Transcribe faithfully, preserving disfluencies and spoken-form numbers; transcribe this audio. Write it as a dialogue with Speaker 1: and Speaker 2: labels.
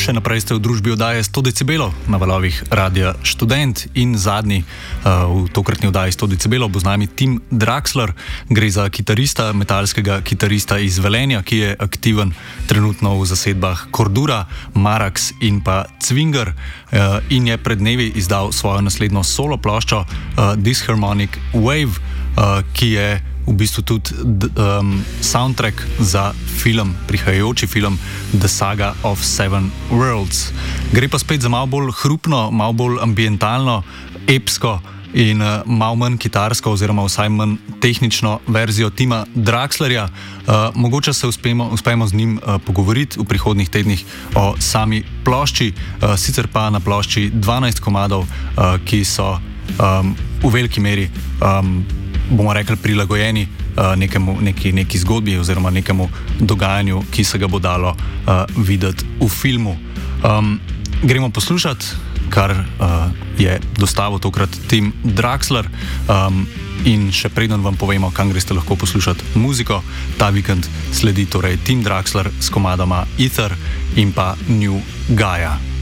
Speaker 1: Še naprej ste v družbi oddaje sto decibelov na valovih Radia Študent in zadnji uh, v tokratni oddaji sto decibelov bo z nami Tim Draxler. Gre za kitarista, metalskega kitarista iz Velenja, ki je aktiven trenutno v zasedbah Cordura, Marax in pa Cvinger uh, in je pred dnevi izdal svojo naslednjo solo ploščo uh, Disharmonic Wave, uh, ki je v bistvu tudi um, soundtrack za film, prihajajoči film The Saga of Seven Worlds. Gre pa spet za malo bolj hrupno, malo bolj ambientalno, epsko in uh, malo manj kitarsko oziroma vsaj manj tehnično verzijo Tima Draxlerja. Uh, mogoče se uspemo, uspemo z njim uh, pogovoriti v prihodnjih tednih o sami plošči, uh, sicer pa na plošči dvanajst komadov, uh, ki so um, v veliki meri um, bomo rekli, prilagojeni uh, nekemu, neki, neki zgodbi oziroma nekemu dogajanju, ki se ga bo dalo uh, videti v filmu. Um, gremo poslušati, kar uh, je dostavil tokrat Tim Draxler, um, in še preden vam povemo, kam greste lahko poslušati muziko, ta vikend sledi torej Tim Draxler s komadama Ether in pa New Gaia.